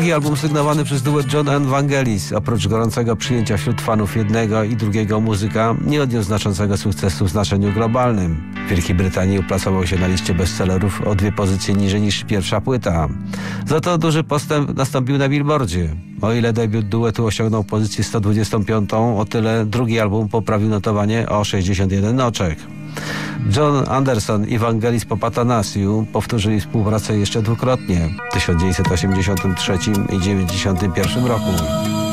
Drugi album sygnowany przez duet John and Vangelis, oprócz gorącego przyjęcia wśród fanów jednego i drugiego muzyka, nie odniósł znaczącego sukcesu w znaczeniu globalnym. W Wielkiej Brytanii uplasował się na liście bestsellerów o 2 pozycje niżej niż pierwsza płyta. Za to duży postęp nastąpił na Billboardzie. O ile debiut duetu osiągnął pozycję 125, o tyle drugi album poprawił notowanie o 61 oczek. John Anderson i Vangelis Papatanasiu powtórzyli współpracę jeszcze dwukrotnie w 1983 i 1991 roku.